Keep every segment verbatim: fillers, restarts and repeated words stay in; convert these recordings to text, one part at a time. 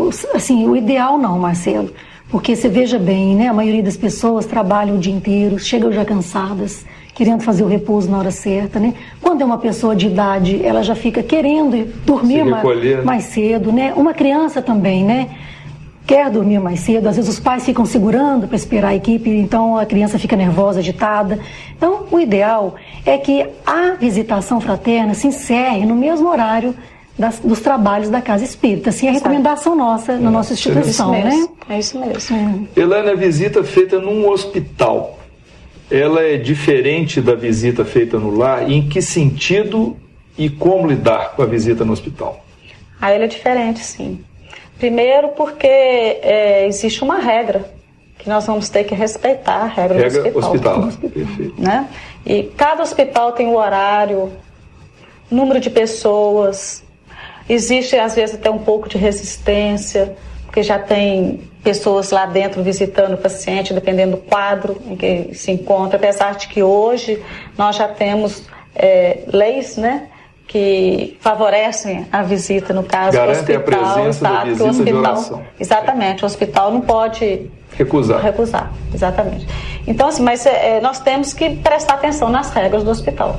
o, assim, o ideal não, Marcelo, porque você veja bem, né, a maioria das pessoas trabalham o dia inteiro, chegam já cansadas, querendo fazer o repouso na hora certa, né? Quando é uma pessoa de idade, ela já fica querendo dormir mais, mais cedo, né? Uma criança também, né? Quer dormir mais cedo, às vezes os pais ficam segurando para esperar a equipe, então a criança fica nervosa, agitada. Então, o ideal é que a visitação fraterna se encerre no mesmo horário das, dos trabalhos da Casa Espírita. Assim, é a recomendação nossa, é, na nossa instituição, é né? É isso mesmo. É. Elaine, a visita feita num hospital, ela é diferente da visita feita no lar? Em que sentido e como lidar com a visita no hospital? Ah, ela é diferente, sim. Primeiro porque é, existe uma regra que nós vamos ter que respeitar, a regra, regra do hospital. hospital. Perfeito. Né? E cada hospital tem o horário, número de pessoas, existe às vezes até um pouco de resistência, porque já tem pessoas lá dentro visitando o paciente, dependendo do quadro em que se encontra, apesar de que hoje nós já temos é, leis, né, que favorecem a visita, no caso do hospital. Garante a presença da visita o hospital, de oração. Exatamente, o hospital não pode recusar. Recusar, exatamente. Então, assim, mas é, nós temos que prestar atenção nas regras do hospital.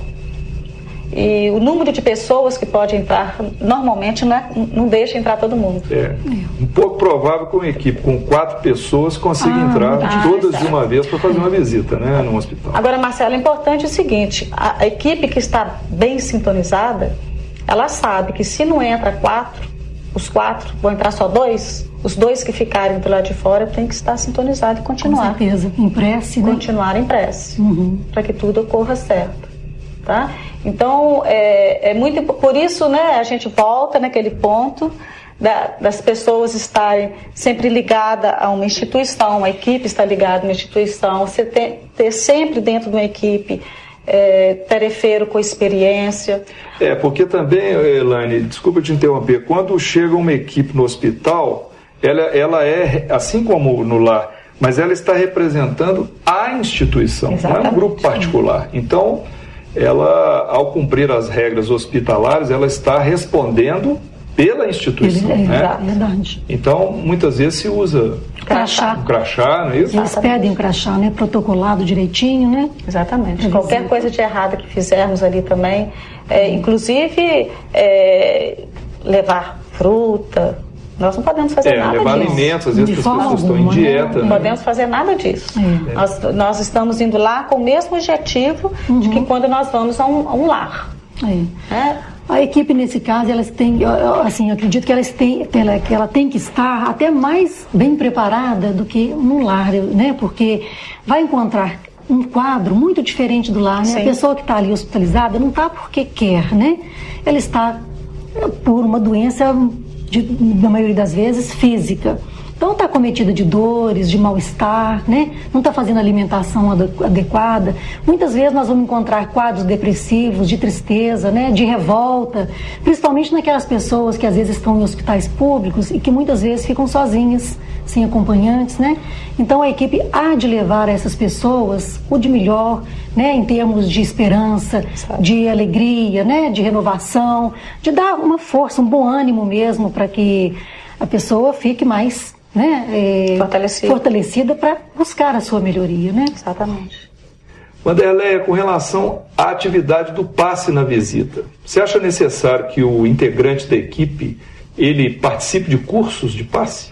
E o número de pessoas que pode entrar, normalmente não, é, não deixa entrar todo mundo. É um pouco provável que uma equipe com quatro pessoas consiga ah, entrar ah, todas exato. de uma vez para fazer uma visita, né, no hospital. Agora, Marcelo, é importante o seguinte, a, a equipe que está bem sintonizada, ela sabe que se não entra quatro, os quatro, vão entrar só dois, os dois que ficarem do lado de fora tem que estar sintonizado e continuar. Com certeza, em prece, né? Continuar em prece, uhum. para que tudo ocorra certo. Tá? Então, é, é muito por isso, né, a gente volta naquele ponto da, das pessoas estarem sempre ligadas a uma instituição, a equipe está ligada a uma instituição, você ter, ter sempre dentro de uma equipe é, tarefeiro com experiência. É, porque também, Elaine, desculpa te interromper, quando chega uma equipe no hospital, ela, ela é, assim como no lar, mas ela está representando a instituição, exatamente. Não é um grupo particular. Então, ela, ao cumprir as regras hospitalares, ela está respondendo pela instituição, é, né? Verdade. Então, muitas vezes se usa crachá. um crachá, não é isso? Eles pedem crachá, né? Protocolado direitinho, né? Exatamente. Qualquer coisa de errada que fizermos ali também, é, inclusive é, levar fruta, nós não podemos fazer é, nada levar disso. alimentos, às vezes as pessoas alguma, estão em dieta. Não né? podemos fazer nada disso. É. Nós, nós estamos indo lá com o mesmo objetivo uhum. de que quando nós vamos a um, a um lar. É. É. A equipe, nesse caso, elas têm, assim, eu acredito que elas têm, que ela, que ela tem que estar até mais bem preparada do que no lar, né? Porque vai encontrar um quadro muito diferente do lar, né? A pessoa que está ali hospitalizada não está porque quer, né? Ela está por uma doença, de, na maioria das vezes, física. Então está acometida de dores, de mal-estar, né? Não está fazendo alimentação adequada. Muitas vezes nós vamos encontrar quadros depressivos, de tristeza, né? De revolta, principalmente naquelas pessoas que às vezes estão em hospitais públicos e que muitas vezes ficam sozinhas, sem acompanhantes, né? Então a equipe há de levar a essas pessoas o de melhor, né? Em termos de esperança, Sabe. de alegria, né? De renovação, de dar uma força, um bom ânimo mesmo para que a pessoa fique mais Né, é, fortalecida, fortalecida para buscar a sua melhoria, né? Exatamente. Wanderleia, com relação à atividade do passe na visita, você acha necessário que o integrante da equipe ele participe de cursos de passe?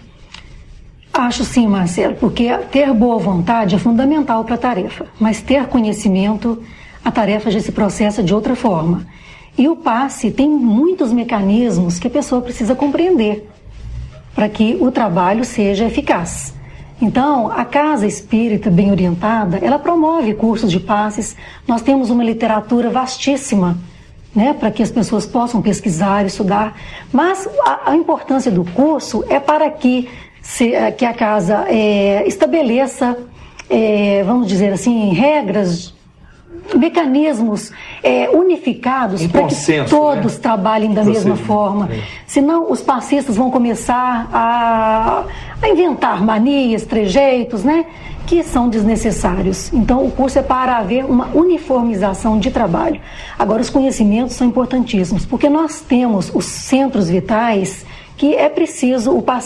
Acho sim, Marcelo, porque ter boa vontade é fundamental para a tarefa, mas ter conhecimento, a tarefa já se processa de outra forma. E o passe tem muitos mecanismos que a pessoa precisa compreender para que o trabalho seja eficaz. Então, a Casa Espírita bem orientada, ela promove cursos de passes. Nós temos uma literatura vastíssima, né, para que as pessoas possam pesquisar, estudar. Mas a, a importância do curso é para que, se, que a Casa é, estabeleça, é, vamos dizer assim, regras, mecanismos é, unificados um para que todos né? trabalhem da mesma forma. É. Senão os passistas vão começar a, a inventar manias, trejeitos, né, que são desnecessários. Então o curso é para haver uma uniformização de trabalho. Agora os conhecimentos são importantíssimos, porque nós temos os centros vitais que é preciso o paciente